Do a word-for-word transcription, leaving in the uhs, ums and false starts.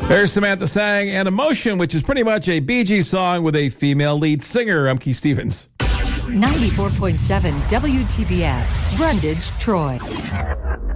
There's Samantha Sang and Emotion, which is pretty much a Bee Gees song with a female lead singer. I'm Keith Stevens. ninety-four point seven W T B S, Brundage, Troy.